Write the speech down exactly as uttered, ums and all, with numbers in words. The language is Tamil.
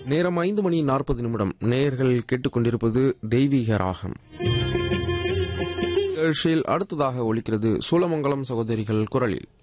நேரம் ஐந்து மணி நாற்பது நிமிடம். நேயர்கள் கேட்டுக்கொண்டிருப்பது தெய்வீக ராகம். நிகழ்ச்சியில் அடுத்ததாக ஒலிக்கிறது சூலமங்கலம் சகோதரிகள் குரலில்.